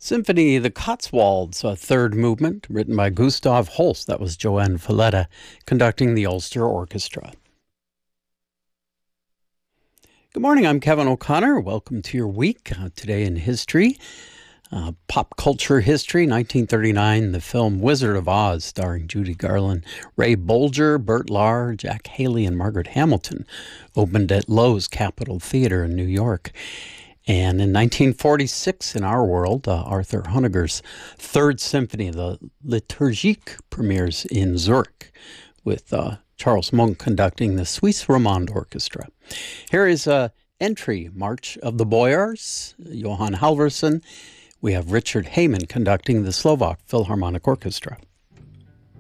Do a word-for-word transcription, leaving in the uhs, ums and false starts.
Symphony The Cotswolds, a third movement written by Gustav Holst. That was Joanne Falletta conducting the Ulster Orchestra. Good morning, I'm Kevin O'Connor. Welcome to your week. Uh, today in history, uh, pop culture history, nineteen thirty-nine, the film Wizard of Oz, starring Judy Garland, Ray Bolger, Burt Lahr, Jack Haley, and Margaret Hamilton, opened at Loew's Capitol Theater in New York. And in nineteen forty-six, in our world, uh, Arthur Honegger's Third Symphony, the Liturgique, premieres in Zurich with uh, Charles Monk conducting the Suisse Romande Orchestra. Here is a entry, March of the Boyars, Johann Halvorsen. We have Richard Heyman conducting the Slovak Philharmonic Orchestra.